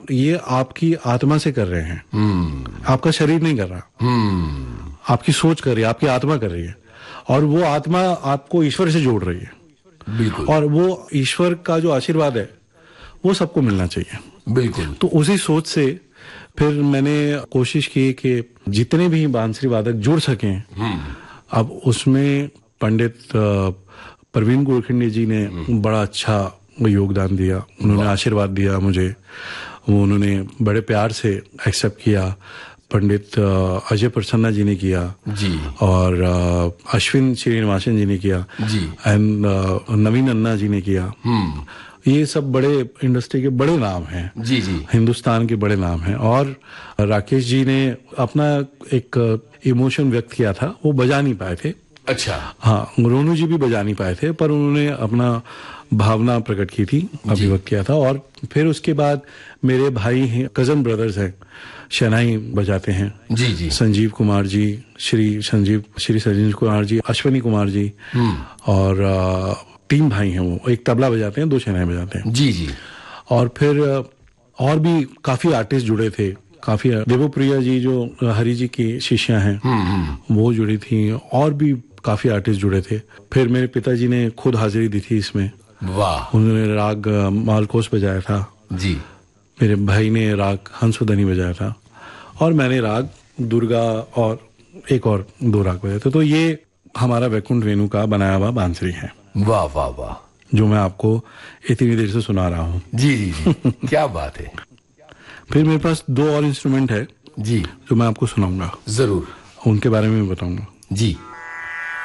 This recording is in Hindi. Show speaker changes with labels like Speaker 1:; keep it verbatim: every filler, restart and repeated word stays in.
Speaker 1: ये आपकी आत्मा से कर रहे हैं, hmm. आपका शरीर नहीं कर रहा, hmm. आपकी सोच कर रही है, आपकी आत्मा कर रही है, और वो आत्मा आपको ईश्वर से जोड़ रही है।
Speaker 2: बिल्कुल।
Speaker 1: और वो ईश्वर का जो आशीर्वाद है वो सबको मिलना चाहिए।
Speaker 2: बिल्कुल।
Speaker 1: तो उसी सोच से फिर मैंने कोशिश की कि जितने भी बांसुरी वादक जुड़ सकें, hmm. अब उसमें पंडित प्रवीण गोरखंडे जी ने hmm. बड़ा अच्छा योगदान दिया, उन्होंने आशीर्वाद दिया मुझे, वो उन्होंने बड़े प्यार से एक्सेप्ट किया। पंडित अजय प्रसन्ना जी ने किया
Speaker 2: जी, और
Speaker 1: अश्विन श्रीनिवासन जी ने किया
Speaker 2: जी,
Speaker 1: एंड नवीन अन्ना जी ने किया।
Speaker 2: हम्म
Speaker 1: ये सब बड़े इंडस्ट्री के बड़े नाम हैं,
Speaker 2: जी जी,
Speaker 1: हिंदुस्तान के बड़े नाम हैं। और राकेश जी ने अपना एक इमोशन व्यक्त किया था, वो बजा नहीं पाए थे।
Speaker 2: अच्छा।
Speaker 1: हाँ, रोनू जी भी बजा नहीं पाए थे, पर उन्होंने अपना भावना प्रकट की थी, अभिव्यक्त किया था। और फिर उसके बाद मेरे भाई हैं, कजन ब्रदर्स हैं, शहनाई बजाते हैं
Speaker 2: जी जी,
Speaker 1: संजीव कुमार जी, श्री संजीव श्री संजीव कुमार जी, अश्विनी कुमार जी, और आ, तीन भाई हैं, वो एक तबला बजाते हैं, दो शहनाई बजाते हैं
Speaker 2: जी जी।
Speaker 1: और फिर और भी काफी आर्टिस्ट जुड़े थे, काफी। देवप्रिया जी जो हरि जी की शिष्या हैं, वो जुड़ी थी, और भी काफी आर्टिस्ट जुड़े थे। फिर मेरे पिताजी ने खुद हाजिरी दी थी इसमें,
Speaker 2: वाह।
Speaker 1: उन्होंने राग मालकोस बजाया था
Speaker 2: जी,
Speaker 1: मेरे भाई ने राग हंसुदनी बजाया था, और मैंने राग दुर्गा और एक और दो राग बजाए थे। तो ये हमारा वैकुंठ वेणु का बनाया हुआ बांसुरी है।
Speaker 2: वाह वाह वाह,
Speaker 1: जो मैं आपको इतनी देर से सुना रहा हूँ।
Speaker 2: जी जी जी, क्या बात है।
Speaker 1: फिर मेरे पास दो और इंस्ट्रूमेंट है
Speaker 2: जी,
Speaker 1: जो मैं आपको सुनाऊंगा,
Speaker 2: जरूर
Speaker 1: उनके बारे में भी बताऊंगा।
Speaker 2: जी।